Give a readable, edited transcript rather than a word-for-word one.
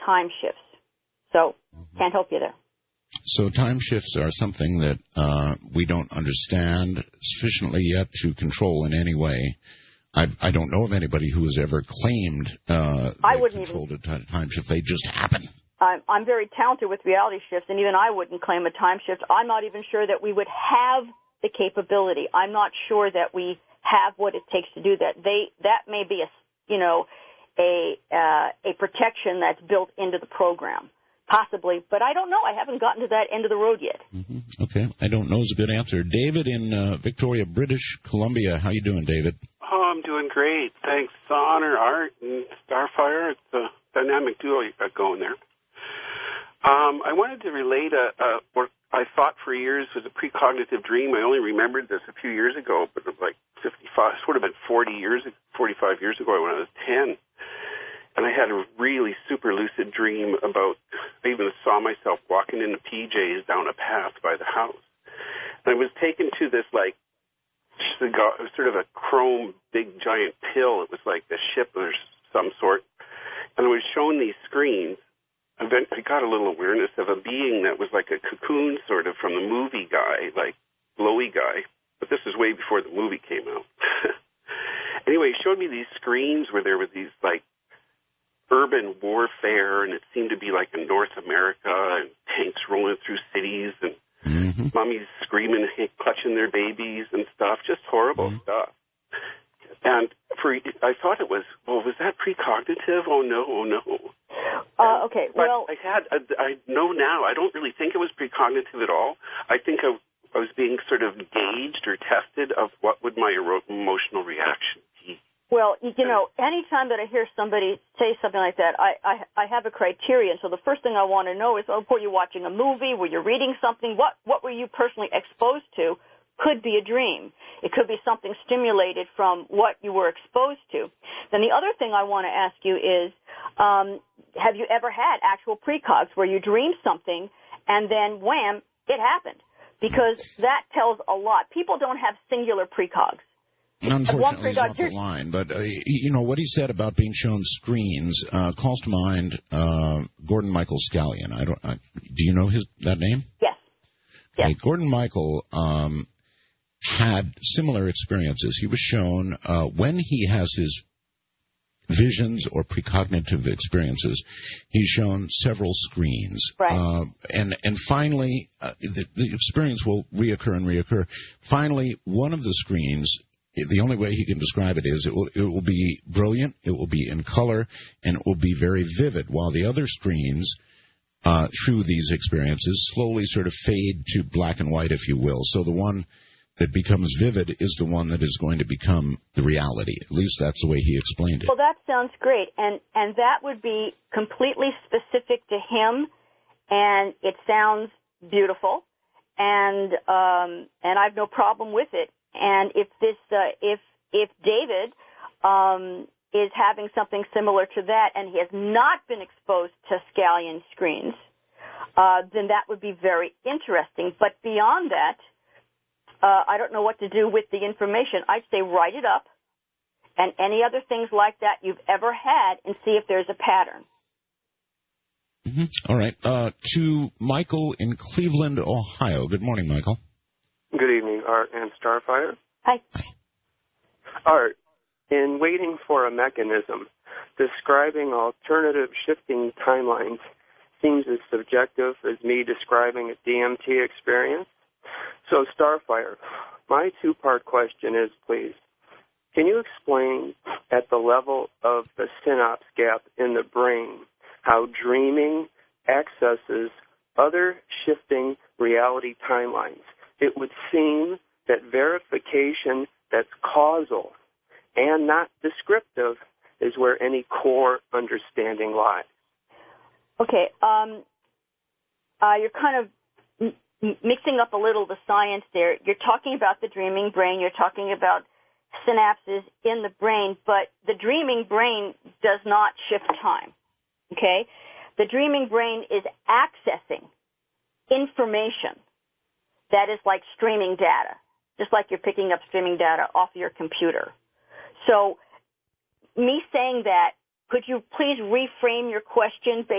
time shifts. So can't help you there. So time shifts are something that we don't understand sufficiently yet to control in any way. I don't know of anybody who has ever claimed they controlled a time shift. They just happen. I'm very talented with reality shifts, and even I wouldn't claim a time shift. I'm not even sure that we would have the capability. I'm not sure that we have what it takes to do that. That may be a protection that's built into the program, possibly, but I don't know. I haven't gotten to that end of the road yet. Mm-hmm. Okay, I don't know is a good answer. David in Victoria, British Columbia. How you doing, David? Oh, I'm doing great. Thanks, Honor, Art, and Starfire. It's a dynamic duo you got going there. I wanted to relate what I thought for years was a precognitive dream. I only remembered this a few years ago, but it was like 55, sort of been 45 years ago when I was 10. And I had a really super lucid dream about, I even saw myself walking in the PJs down a path by the house. And I was taken to this, like, sort of a chrome, big, giant pill. It was like a ship or some sort. And I was shown these screens. I got a little awareness of a being that was like a cocoon sort of from the movie guy, like glowy guy. But this is way before the movie came out. Anyway, he showed me these screens where there were these like urban warfare, and it seemed to be like in North America, and tanks rolling through cities, and mummies screaming, clutching their babies and stuff, just horrible stuff. And I thought it was, well, was that precognitive? Oh no. Okay, but well, I know now. I don't really think it was precognitive at all. I think I was being sort of gauged or tested of what would my emotional reaction be. Well, anytime that I hear somebody say something like that, I have a criterion. So the first thing I want to know is, were you watching a movie? Were you reading something? What were you personally exposed to? Could be a dream. It could be something stimulated from what you were exposed to. Then the other thing I want to ask you is, have you ever had actual precogs where you dreamed something and then, wham, it happened? Because that tells a lot. People don't have singular precogs. Unfortunately, he's off the line. But, what he said about being shown screens calls to mind Gordon Michael Scallion. Do you know that name? Yes. Okay, Gordon Michael had similar experiences. He was shown when he has his visions or precognitive experiences, he's shown several screens. Right. And finally, the experience will reoccur. Finally, one of the screens, the only way he can describe it is it will be brilliant, it will be in color, and it will be very vivid, while the other screens, through these experiences, slowly sort of fade to black and white, if you will. So the one that becomes vivid is the one that is going to become the reality. At least that's the way he explained it. Well, that sounds great, and that would be completely specific to him, and it sounds beautiful, and I've no problem with it. And if David is having something similar to that, and he has not been exposed to scallion screens, then that would be very interesting. But beyond that, I don't know what to do with the information. I'd say write it up, and any other things like that you've ever had, and see if there's a pattern. All right. To Michael in Cleveland, Ohio. Good morning, Michael. Good evening, Art and Starfire. Hi. Art, in Waiting for a Mechanism, describing alternative shifting timelines seems as subjective as me describing a DMT experience. So, Starfire, my two-part question is, please, can you explain at the level of the synapse gap in the brain how dreaming accesses other shifting reality timelines? It would seem that verification that's causal and not descriptive is where any core understanding lies. Okay, you're kind of mixing up a little the science there. You're talking about the dreaming brain. You're talking about synapses in the brain, but the dreaming brain does not shift time, okay? The dreaming brain is accessing information that is like streaming data, just like you're picking up streaming data off your computer. So me saying that, could you please reframe your question